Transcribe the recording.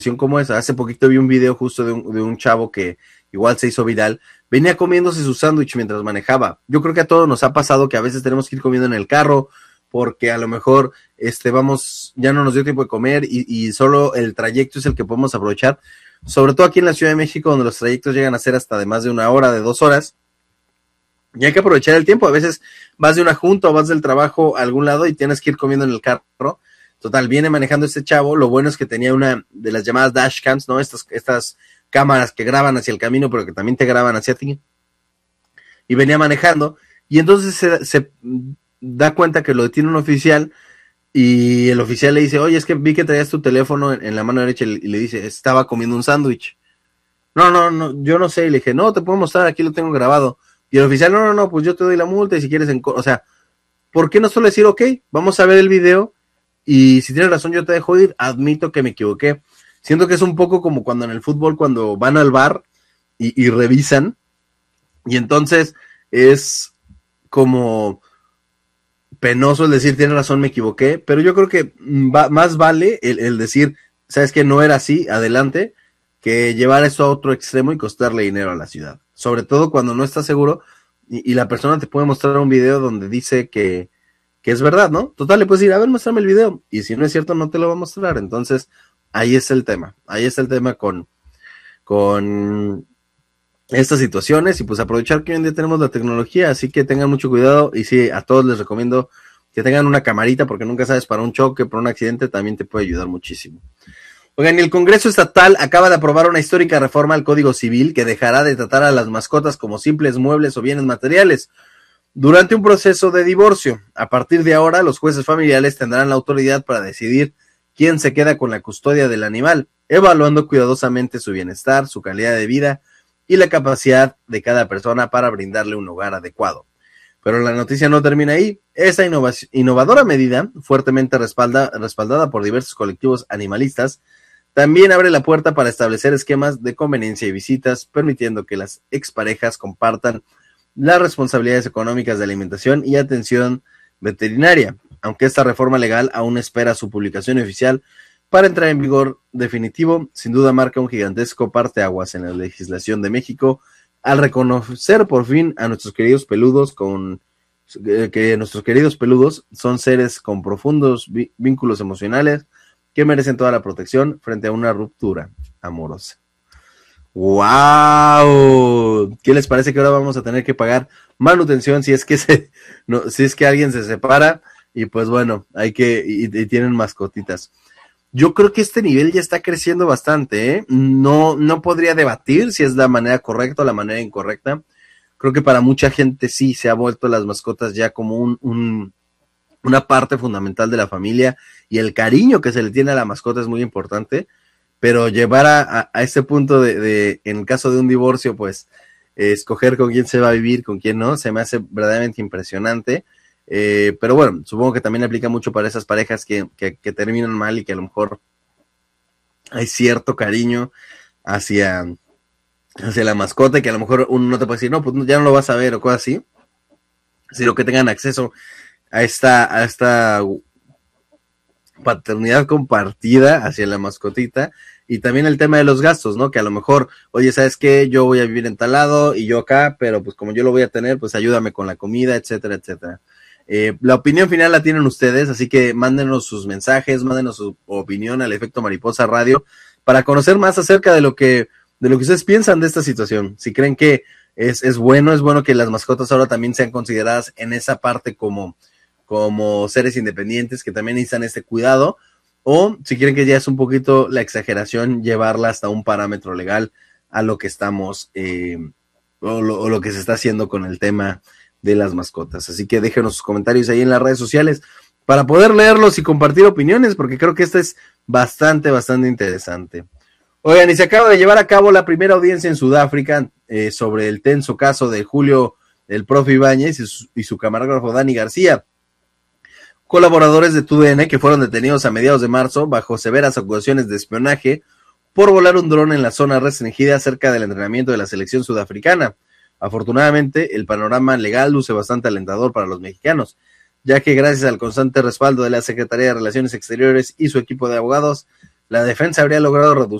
como esa. Hace poquito vi un video justo de un chavo que igual se hizo viral, venía comiéndose su sándwich mientras manejaba. Yo creo que a todos nos ha pasado que a veces tenemos que ir comiendo en el carro, porque a lo mejor vamos, ya no nos dio tiempo de comer y solo el trayecto es el que podemos aprovechar, sobre todo aquí en la Ciudad de México, donde los trayectos llegan a ser hasta de más de 1 hora, de 2 horas, y hay que aprovechar el tiempo. A veces vas de una junta o vas del trabajo a algún lado y tienes que ir comiendo en el carro. Total, viene manejando este chavo. Lo bueno es que tenía una de las llamadas dashcams, ¿no? Estas cámaras que graban hacia el camino, pero que también te graban hacia ti. Y venía manejando, y entonces se da cuenta que lo detiene un oficial, y el oficial le dice, oye, es que vi que traías tu teléfono en la mano derecha, y le dice, estaba comiendo un sándwich. No, yo no sé, y le dije, no, te puedo mostrar, aquí lo tengo grabado. Y el oficial, no, pues yo te doy la multa, y si quieres, o sea, ¿por qué no solo decir, ok, vamos a ver el video, y si tienes razón yo te dejo ir, admito que me equivoqué? Siento que es un poco como cuando en el fútbol, cuando van al VAR y revisan, y entonces es como penoso el decir, tienes razón, me equivoqué, pero yo creo que más vale el decir, sabes que no era así, adelante, que llevar eso a otro extremo y costarle dinero a la ciudad. Sobre todo cuando no estás seguro y la persona te puede mostrar un video donde dice que es verdad, ¿no? Total, le puedes decir, a ver, muéstrame el video, y si no es cierto, no te lo va a mostrar. Entonces, ahí está el tema con estas situaciones, y pues aprovechar que hoy en día tenemos la tecnología, así que tengan mucho cuidado, y sí, a todos les recomiendo que tengan una camarita, porque nunca sabes, para un choque, para un accidente, también te puede ayudar muchísimo. Oigan, el Congreso Estatal acaba de aprobar una histórica reforma al Código Civil que dejará de tratar a las mascotas como simples muebles o bienes materiales durante un proceso de divorcio. A partir de ahora, los jueces familiares tendrán la autoridad para decidir quién se queda con la custodia del animal, evaluando cuidadosamente su bienestar, su calidad de vida y la capacidad de cada persona para brindarle un hogar adecuado. Pero la noticia no termina ahí. Esta innovadora medida, fuertemente respaldada por diversos colectivos animalistas, también abre la puerta para establecer esquemas de conveniencia y visitas, permitiendo que las exparejas compartan las responsabilidades económicas de alimentación y atención veterinaria, aunque esta reforma legal aún espera su publicación oficial para entrar en vigor definitivo. Sin duda marca un gigantesco parteaguas en la legislación de México al reconocer por fin a nuestros queridos peludos que nuestros queridos peludos son seres con profundos vínculos emocionales que merecen toda la protección frente a una ruptura amorosa. ¡Wow! ¿Qué les parece que ahora vamos a tener que pagar manutención si es que si es que alguien se separa? Y pues bueno, y tienen mascotitas. Yo creo que este nivel ya está creciendo bastante, ¿eh? No podría debatir si es la manera correcta o la manera incorrecta. Creo que para mucha gente sí se ha vuelto las mascotas ya como una parte fundamental de la familia, y el cariño que se le tiene a la mascota es muy importante, pero llevar a este punto de en caso de un divorcio, pues escoger con quién se va a vivir, con quién no, se me hace verdaderamente impresionante. Pero bueno, supongo que también aplica mucho para esas parejas que terminan mal y que a lo mejor hay cierto cariño hacia la mascota, y que a lo mejor uno no te puede decir, no, pues ya no lo vas a ver o cosas así, sino que tengan acceso a esta paternidad compartida hacia la mascotita. Y también el tema de los gastos, ¿no? Que a lo mejor, oye, ¿sabes qué? Yo voy a vivir en tal lado y yo acá, pero pues como yo lo voy a tener, pues ayúdame con la comida, etcétera, etcétera. La opinión final la tienen ustedes, así que mándenos sus mensajes, mándenos su opinión al Efecto Mariposa Radio para conocer más acerca de lo que ustedes piensan de esta situación. Si creen que es bueno que las mascotas ahora también sean consideradas en esa parte como seres independientes que también necesitan este cuidado, o si quieren que ya es un poquito la exageración llevarla hasta un parámetro legal a lo que estamos o lo que se está haciendo con el tema de las mascotas. Así que déjenos sus comentarios ahí en las redes sociales para poder leerlos y compartir opiniones, porque creo que esta es bastante interesante. Oigan, y se acaba de llevar a cabo la primera audiencia en Sudáfrica sobre el tenso caso de Julio, el profe Ibáñez y su camarógrafo Dani García, colaboradores de TUDN que fueron detenidos a mediados de marzo bajo severas acusaciones de espionaje por volar un dron en la zona restringida cerca del entrenamiento de la selección sudafricana. Afortunadamente, el panorama legal luce bastante alentador para los mexicanos, ya que gracias al constante respaldo de la Secretaría de Relaciones Exteriores y su equipo de abogados, la defensa habría logrado reducir